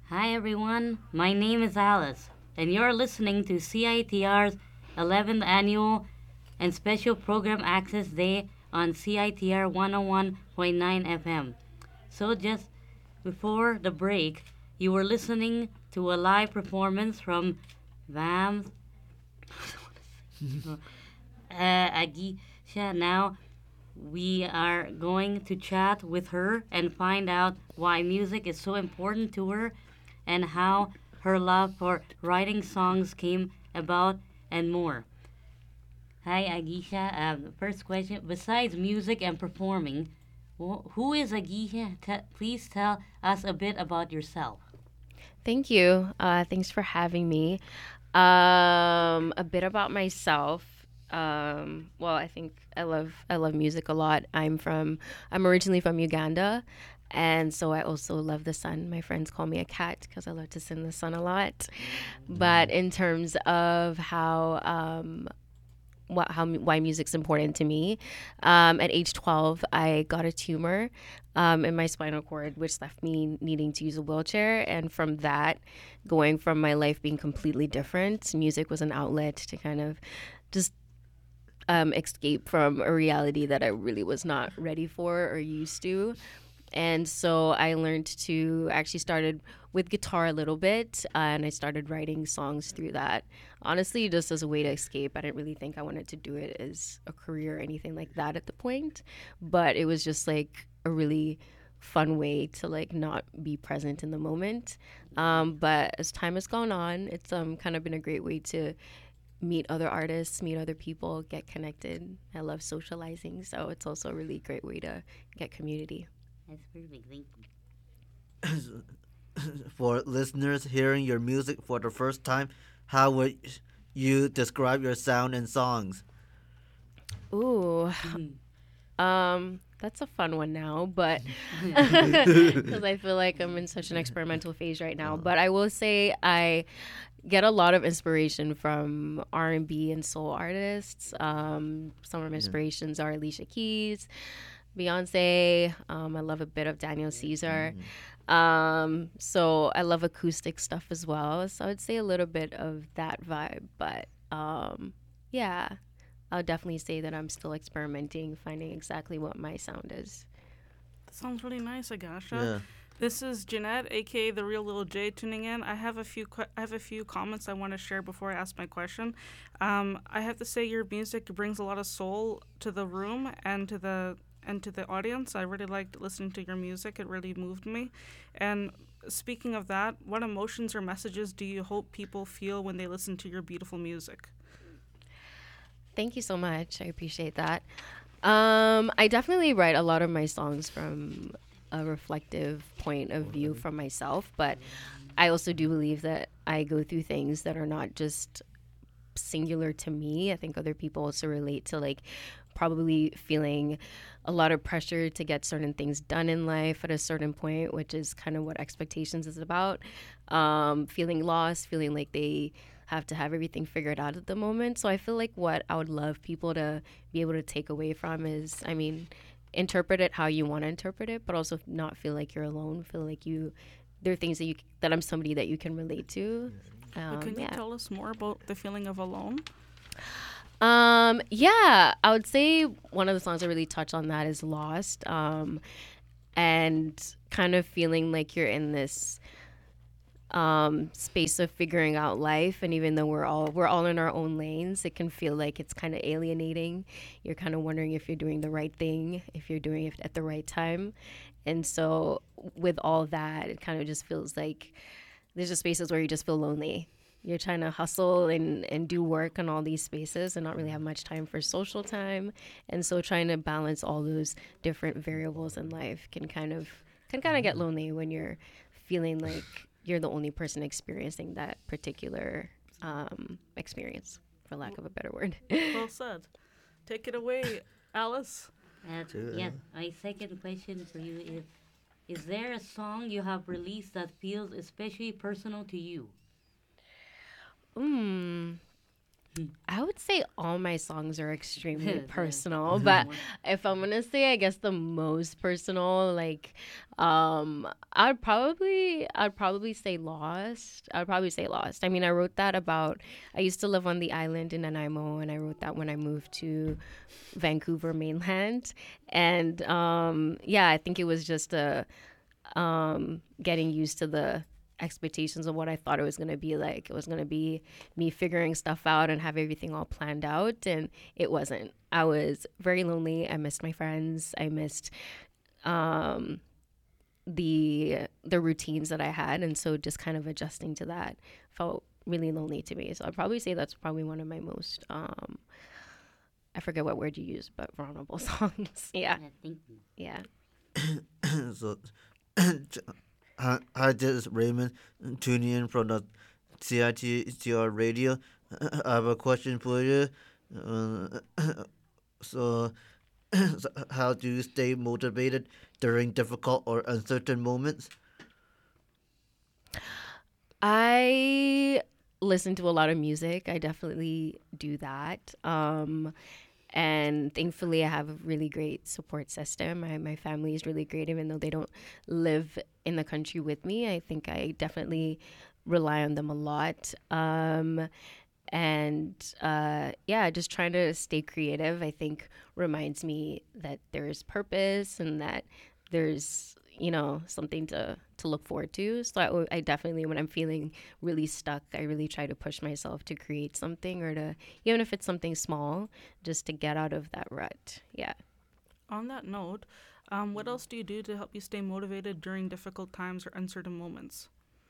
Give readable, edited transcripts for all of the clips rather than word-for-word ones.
Hi everyone, my name is Alice, and you're listening to CITR's 11th annual and special program Access Day on CITR 101.9 FM. So, just before the break, you were listening to a live performance from VAM's Agisha. Now, we are going to chat with her and find out why music is so important to her and how her love for writing songs came about and more. Hi, Agisha. First question: besides music and performing, who is Agisha? Please tell us a bit about yourself. Thank you. Thanks for having me. A bit about myself. Well, I think I love music a lot. I'm originally from Uganda, and so I also love the sun. My friends call me a cat because I love to sit in the sun a lot. But in terms of how why music's important to me. At age 12, I got a tumor in my spinal cord, which left me needing to use a wheelchair. And from that, going from my life being completely different, music was an outlet to kind of just escape from a reality that I really was not ready for or used to. And so I learned to actually started with guitar a little bit, and I started writing songs through that. Honestly, just as a way to escape. I didn't really think I wanted to do it as a career or anything like that at the point, but it was just like a really fun way to like not be present in the moment. But as time has gone on, it's kind of been a great way to meet other artists, meet other people, get connected. I love socializing, so it's also a really great way to get community. That's perfect. Thank you. For listeners hearing your music for the first time, how would you describe your sound and songs? Ooh, that's a fun one now, but because I feel like I'm in such an experimental phase right now. But I will say I get a lot of inspiration from R&B and soul artists. Some of my inspirations are Alicia Keys, Beyonce. I love a bit of Daniel Caesar. So I love acoustic stuff as well. So I would say a little bit of that vibe, but yeah, I'll definitely say that I'm still experimenting, finding exactly what my sound is. That sounds really nice, Agasha. Yeah. This is Jeanette, aka the real little J, tuning in. I have a few comments I want to share before I ask my question. I have to say your music brings a lot of soul to the room and to the audience. I really liked listening to your music. It really moved me. And speaking of that, what emotions or messages do you hope people feel when they listen to your beautiful music? Thank you so much. I appreciate that. I definitely write a lot of my songs from a reflective point of view from myself, but I also do believe that I go through things that are not just singular to me. I think other people also relate to like probably feeling a lot of pressure to get certain things done in life at a certain point, which is kind of what expectations is about. Feeling lost, feeling like they have to have everything figured out at the moment. So I feel like what I would love people to be able to take away from is, I mean, interpret it how you want to interpret it, but also not feel like you're alone. Feel like there are things that I'm somebody that you can relate to. But can you Yeah. tell us more about the feeling of alone? Yeah, I would say one of the songs that really touch on that is Lost. And kind of feeling like you're in this space of figuring out life, and even though we're all in our own lanes, it can feel like it's kind of alienating. You're kind of wondering if you're doing the right thing, if you're doing it at the right time. And so with all that, it kind of just feels like there's just spaces where you just feel lonely. You're trying to hustle and do work in all these spaces and not really have much time for social time. And so trying to balance all those different variables in life can kind of get lonely when you're feeling like you're the only person experiencing that particular experience, for lack of a better word. Well said. Take it away, Alice. Yeah, my second question for you is there a song you have released that feels especially personal to you? Hmm. I would say all my songs are extremely Yeah. personal, but if I'm gonna say, I guess the most personal, like, I'd probably say Lost. I'd probably say Lost. I mean, I wrote that about. I used to live on the island in Nanaimo, and I wrote that when I moved to Vancouver mainland, and yeah, I think it was just a getting used to the expectations of what I thought it was going to be like. It was going to be me figuring stuff out and have everything all planned out, and it wasn't. I was very lonely. I missed my friends. I missed the routines that I had, and so just kind of adjusting to that felt really lonely to me. So I'd probably say that's probably one of my most I forget what word you use, but vulnerable songs. Yeah. Yeah, thank you. Yeah. So, hi, this is Raymond tuning in from the CITR radio. I have a question for you. Uh, so, so, how do you stay motivated during difficult or uncertain moments? I listen to a lot of music. I definitely do that. And thankfully, I have a really great support system. My family is really great, even though they don't live in the country with me. I think I definitely rely on them a lot. And yeah, just trying to stay creative, I think, reminds me that there's purpose and that there's something to look forward to. So I definitely, when I'm feeling really stuck, I really try to push myself to create something, or to, even if it's something small, just to get out of that rut. Yeah. On that note, what else do you do to help you stay motivated during difficult times or uncertain moments?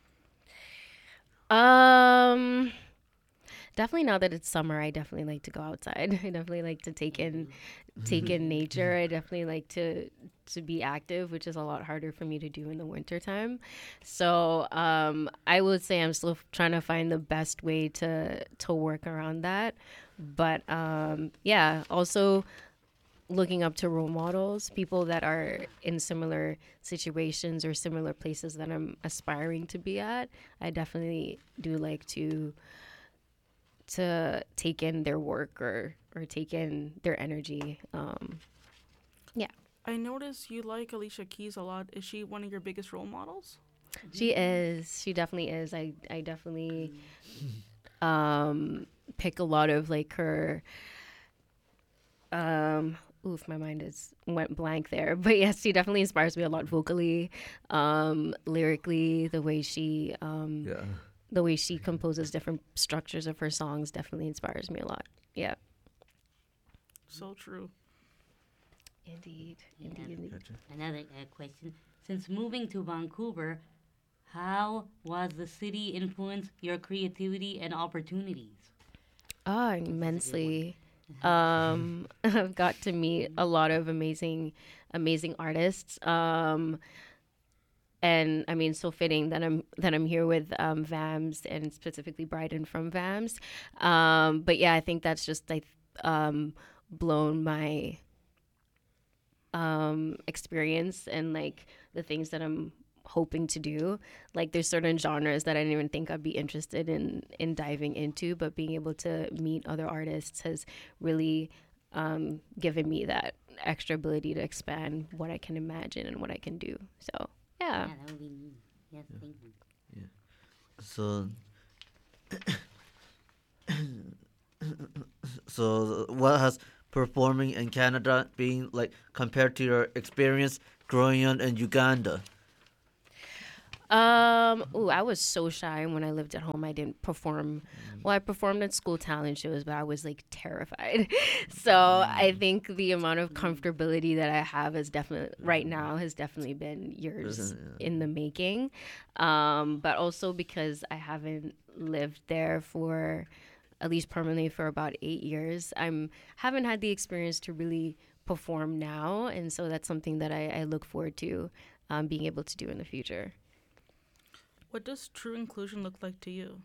Definitely, now that it's summer, I definitely like to go outside. I definitely like to take in nature. I definitely like to be active, which is a lot harder for me to do in the wintertime. So I would say I'm still trying to find the best way to work around that. But yeah, also looking up to role models, people that are in similar situations or similar places that I'm aspiring to be at. I definitely do like to take in their work, or take in their energy. Yeah. I notice you like Alicia Keys a lot. Is she one of your biggest role models? She is. She definitely is. I definitely pick a lot of like her. Oof, my mind went blank there. But yes, she definitely inspires me a lot vocally, lyrically. Yeah. The way she composes different structures of her songs definitely inspires me a lot. Yeah. So true. Indeed. Yeah. Indeed. Gotcha. Another question. Since moving to Vancouver, how was the city influence your creativity and opportunities? Ah, immensely. I've got to meet a lot of amazing artists. And I mean, so fitting that I'm here with VAMS, and specifically Bryden from VAMS. But yeah, I think that's just like blown my experience and like the things that I'm hoping to do. Like there's certain genres that I didn't even think I'd be interested in diving into, but being able to meet other artists has really given me that extra ability to expand what I can imagine and what I can do. So yeah. Yeah, that would be me. Yes, thank you. So, so what has performing in Canada been like compared to your experience growing up in Uganda? I was so shy when I lived at home. I didn't perform. Well, I performed at school talent shows, but I was like terrified. So I think the amount of comfortability that I have is definitely right now has definitely been years in the making. But also because I haven't lived there for at least permanently for about 8 years, haven't had the experience to really perform now, and so that's something that I look forward to being able to do in the future. What does true inclusion look like to you?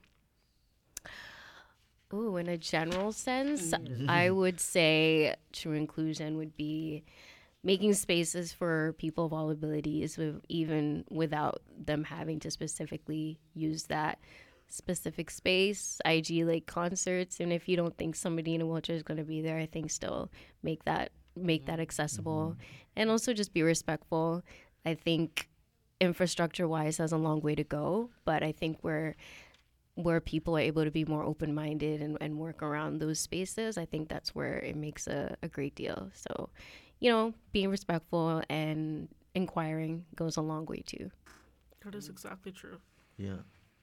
Ooh, in a general sense, I would say true inclusion would be making spaces for people of all abilities, even without them having to specifically use that specific space, IG like concerts, and if you don't think somebody in a wheelchair is going to be there, I think still make that accessible, and also just be respectful. I think infrastructure wise has a long way to go, but I think where people are able to be more open-minded and work around those spaces, I think that's where it makes a great deal. So, being respectful and inquiring goes a long way too. That is exactly true. Yeah.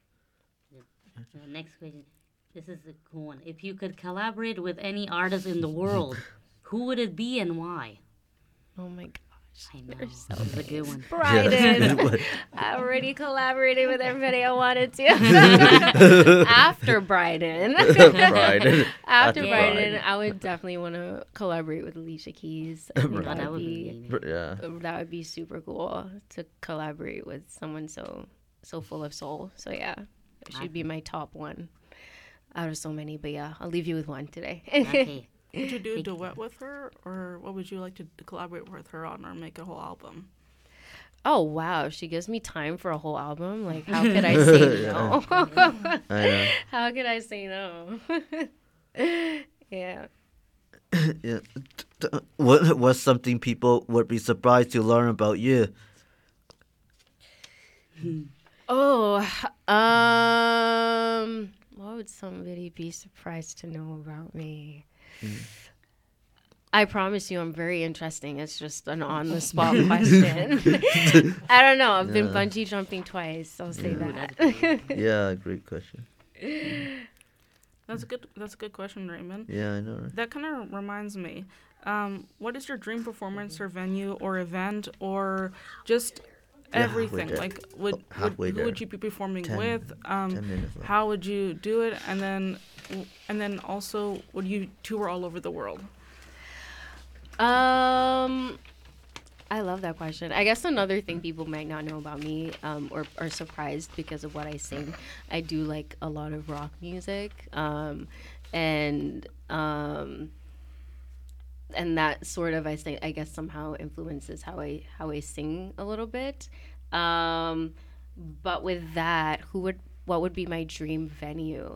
Next question. This is a cool one. If you could collaborate with any artist in the world, who would it be and why? Oh my gosh. I know. That was a good one. Bryden. I already collaborated with everybody I wanted to. After Bryden. Bryden. After Yeah. Bryden, I would definitely want to collaborate with Alicia Keys. I think Oh, that that would would be be Yeah. that would be super cool to collaborate with someone so full of soul. So yeah, she'd be my top one out of so many. But yeah, I'll leave you with one today. okay. Would you do a duet with her, or what would you like to collaborate with her on, or make a whole album? Oh wow, she gives me time for a whole album. Like, how could I say no? I know. How could I say no? Yeah. Yeah. What's something people would be surprised to learn about you? Oh, what would somebody be surprised to know about me? I promise you, I'm very interesting. It's just an on-the-spot question. I don't know. I've been bungee jumping twice. I'll say that. Yeah, great question. That's a good question, Raymond. Yeah, I know. Right? That kind of reminds me. What is your dream performance or venue or event or just everything? there. Like, Halfway who there. would you be performing 10 with? 10 minutes left. How would you do it? And then also, would you tour all over the world? I love that question. I guess another thing people might not know about me, or are surprised because of what I sing, I do like a lot of rock music, and that sort of I guess somehow influences how I sing a little bit. But with that, what would be my dream venue?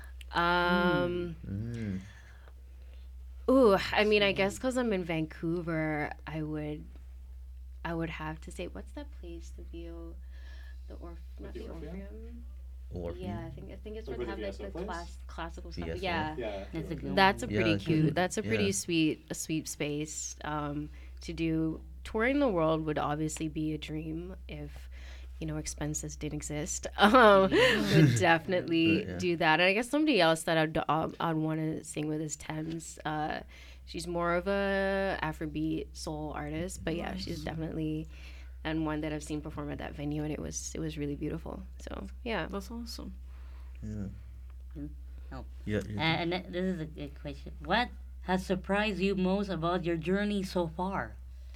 Ooh, I mean, I guess because I'm in Vancouver, I would have to say, what's that place? Not the Orpheum. Yeah, I think it's where they have like the classical stuff. VSO? Yeah, That's a good that's a one. pretty Yeah, cute. That's a pretty yeah. sweet space to do. Touring the world would obviously be a dream if expenses didn't exist. Would definitely Yeah. do that. And I guess somebody else that I'd want to sing with is Thames. She's more of a Afrobeat soul artist, but yeah, she's definitely and one that I've seen perform at that venue, and it was really beautiful. So yeah. That's awesome. Yeah. And this is a good question. What has surprised you most about your journey so far?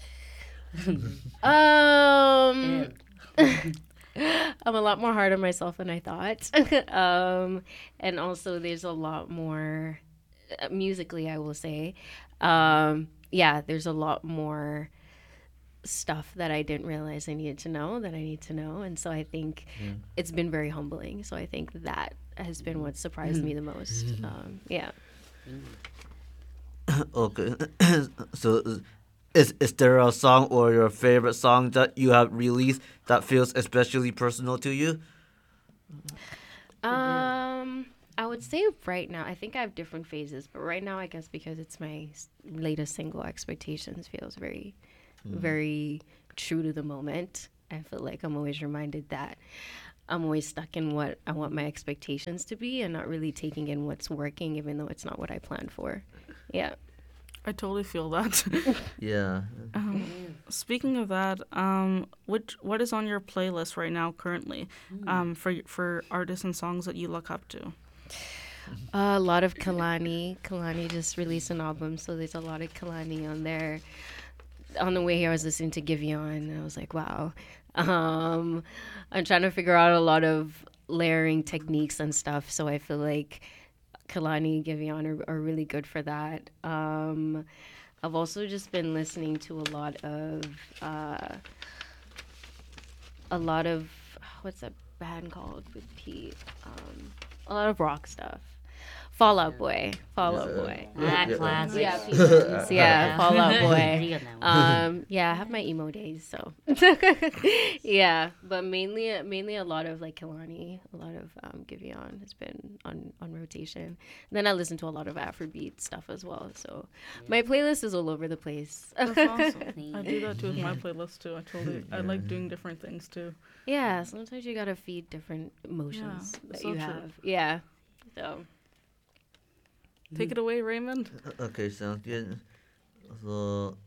I'm a lot more hard on myself than I thought. And also there's a lot more musically, I will say. There's a lot more stuff that I didn't realize I needed to know that I need to know. And so I think it's been very humbling. So I think that has been what surprised me the most. Yeah. Okay. So, is there a song or your favorite song that you have released that feels especially personal to you? I would say right now, I think I have different phases, but right now, I guess because it's my latest single, Expectations, feels very, very true to the moment. I feel like I'm always reminded that I'm always stuck in what I want my expectations to be and not really taking in what's working, even though it's not what I planned for. Yeah. I totally feel that. Yeah. Speaking of that, what is on your playlist right now currently, for artists and songs that you look up to? A lot of Kalani. Kalani just released an album, so there's a lot of Kalani on there. On the way here, I was listening to Giveon, and I was like, wow. I'm trying to figure out a lot of layering techniques and stuff, so I feel like Kalani, Giveon are really good for that. I've also just been listening to a lot of what's that band called with Pete? A lot of rock stuff. Fall Out Boy. Fall Out Boy. Classic. Yeah, Pete Wentz. Yeah, Fall Out You Boy. got that one. Yeah, I have my emo days, so yeah. But mainly a lot of like Kehlani, a lot of Giveon has been on rotation. And then I listen to a lot of Afrobeat stuff as well. So my playlist is all over the place. That's awesome. I do that too with my playlist too. I like doing different things too. Yeah, sometimes you gotta feed different emotions that so you true. have. Yeah. So Take it away, Raymond. Okay, sounds good. So,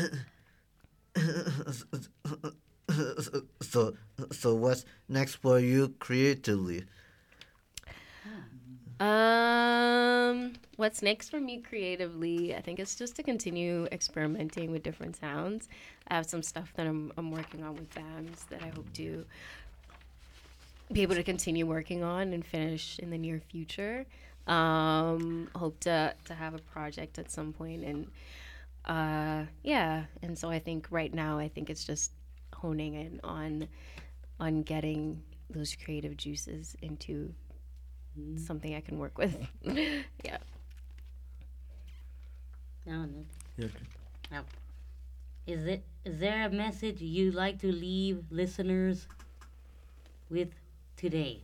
so what's next for you creatively? What's next for me creatively? I think it's just to continue experimenting with different sounds. I have some stuff that I'm working on with bands that I hope to be able to continue working on and finish in the near future. Hope to have a project at some point, and yeah. And so I think right now it's just honing in on getting those creative juices into something I can work with. Yeah. Now, Nick. Yeah. Now, is there a message you'd like to leave listeners with today?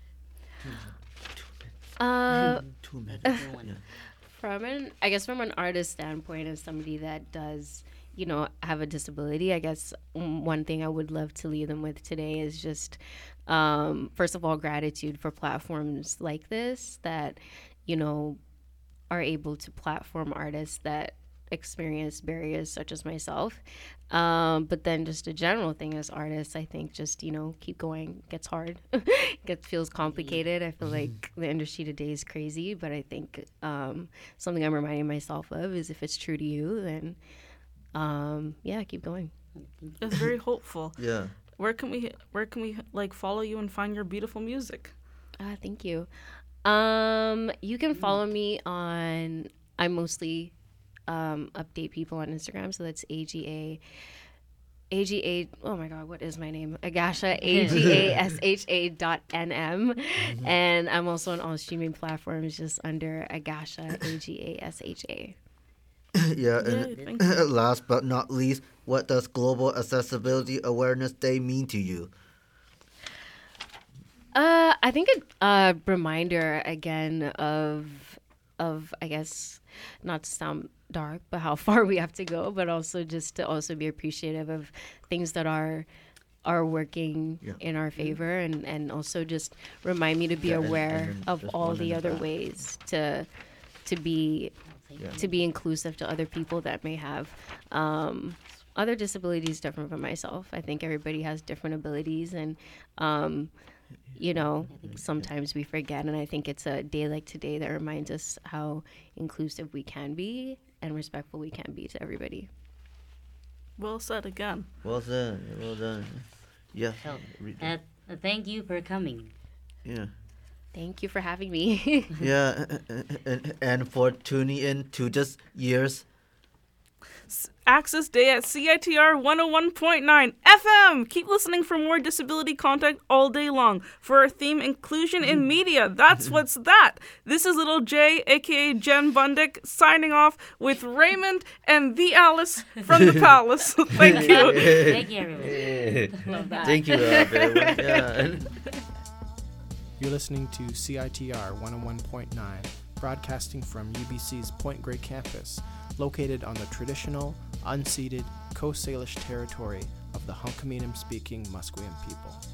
2 minutes. Everyone. From an artist standpoint, as somebody that does, have a disability, I guess one thing I would love to leave them with today is just, first of all, gratitude for platforms like this that, are able to platform artists that experience barriers such as myself. But then just a general thing as artists, I think just, keep going. It gets hard. It feels complicated. I feel like the industry today is crazy, but I think something I'm reminding myself of is if it's true to you, then keep going. It's very hopeful. Yeah. Where can we like follow you and find your beautiful music? Thank you. You can follow me on, I mostly update people on Instagram, so that's AGA, oh my god, what is my name? Agasha, AGASHA.NM. And I'm also on all streaming platforms just under Agasha, AGASHA. Yeah, thank and last but not least, what does Global Accessibility Awareness Day mean to you? I think a reminder again of I guess, not to sound dark, but how far we have to go, but also just to also be appreciative of things that are working in our favor, and also just remind me to be aware and of just all one in the the other back. ways to be inclusive to other people that may have other disabilities different from myself. I think everybody has different abilities, and sometimes we forget, and I think it's a day like today that reminds us how inclusive we can be and respectful we can be to everybody. Well said again. Well done. Well done. Yeah. So, read it. thank you for coming. Yeah. Thank you for having me. Yeah, and for tuning in to this year's Access Day at CITR 101.9 FM. Keep listening for more disability content all day long. For our theme, Inclusion in Media, that's what's that. This is Little J, aka Jen Bundick, signing off with Raymond and the Alice from the Palace. Thank you. Thank you, everyone. Love that. Thank you, everyone. Yeah. You're listening to CITR 101.9, broadcasting from UBC's Point Grey campus, located on the traditional, unceded Coast Salish territory of the Hunkaminam-speaking Musqueam people.